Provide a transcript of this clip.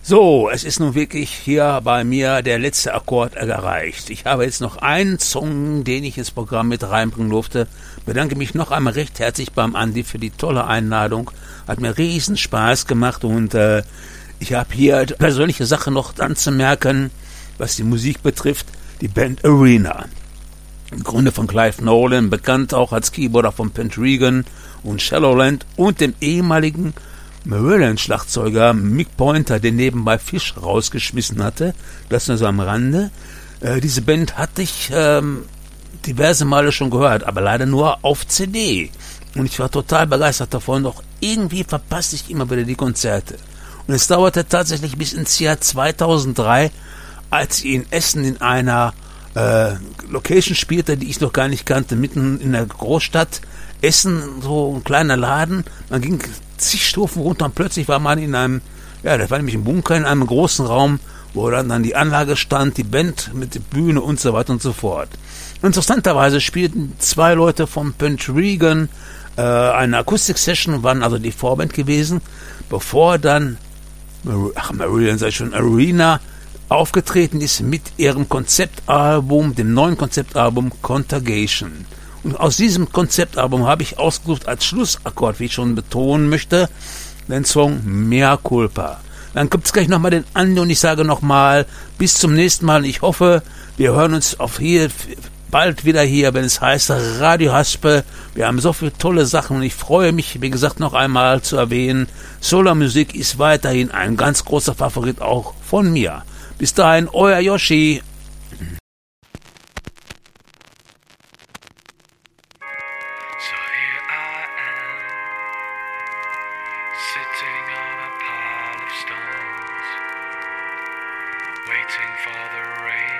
So, es ist nun wirklich hier bei mir der letzte Akkord erreicht. Ich habe jetzt noch einen Song, den ich ins Programm mit reinbringen durfte. Bedanke mich noch einmal recht herzlich beim Andi für die tolle Einladung. Hat mir riesen Spaß gemacht und ich habe hier eine persönliche Sache noch anzumerken, was die Musik betrifft. Die Band Arena. Im Grunde von Clive Nolan, bekannt auch als Keyboarder von Pentregan und Shallowland und dem ehemaligen Marillion-Schlagzeuger Mick Pointer, der nebenbei Fish rausgeschmissen hatte. Das nur so am Rande. Diese Band hatte ich diverse Male schon gehört, aber leider nur auf CD. Und ich war total begeistert davon, doch irgendwie verpasste ich immer wieder die Konzerte. Und es dauerte tatsächlich bis ins Jahr 2003, als ich in Essen in einer Location spielte, die ich noch gar nicht kannte, mitten in der Großstadt. Essen, so ein kleiner Laden. Man ging zig Stufen runter und plötzlich war man in einem, ja, das war nämlich ein Bunker in einem großen Raum, wo dann die Anlage stand, die Band mit der Bühne und so weiter und so fort. Interessanterweise spielten zwei Leute von Pentregan eine Akustik-Session, waren also die Vorband gewesen, bevor dann Marillion, sag ich schon, Arena aufgetreten ist mit ihrem Konzeptalbum, dem neuen Konzeptalbum Contagion. Und aus diesem Konzeptalbum habe ich ausgesucht als Schlussakkord, wie ich schon betonen möchte, den Song Mea Culpa. Dann gibt es gleich nochmal den Andi und ich sage nochmal bis zum nächsten Mal. Ich hoffe, wir hören uns auf hier bald wieder hier, wenn es heißt Radio Haspe. Wir haben so viele tolle Sachen und ich freue mich, wie gesagt, noch einmal zu erwähnen, Solarmusik ist weiterhin ein ganz großer Favorit auch von mir. Bis dahin, euer Yoshi. Sitting on a pile of stones, waiting for the rain